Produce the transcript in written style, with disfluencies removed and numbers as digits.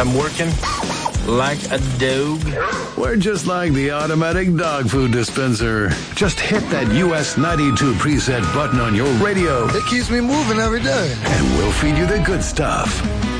I'm working like a dog. We're just like the automatic dog food dispenser. Just hit that US 92 preset button on your radio. It keeps me moving every day. And we'll feed you the good stuff.